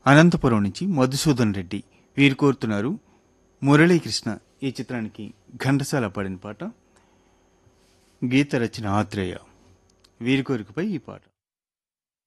అనంతపురం నుంచి మధుసూదన్ రెడ్డి వీరు కోరుతున్నారు మురళీకృష్ణ ఈ చిత్రానికి ఘంటసాల పాడిన పాట. గీత రచన ఆత్రేయ. వీరి కోరికపై ఈ పాట.